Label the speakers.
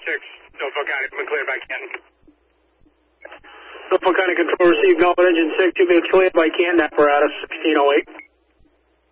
Speaker 1: Norfolk County, been cleared by Canton.
Speaker 2: Norfolk County Control received Norfolk Engine 6, you've been cleared by Canton apparatus 1608.